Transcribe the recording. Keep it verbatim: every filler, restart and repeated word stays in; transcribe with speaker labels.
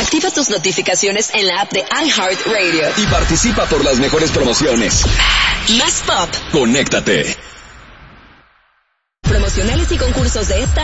Speaker 1: Activa tus notificaciones en la app de iHeartRadio.
Speaker 2: Y participa por las mejores promociones.
Speaker 1: Más pop.
Speaker 2: Conéctate.
Speaker 1: Promocionales y concursos de esta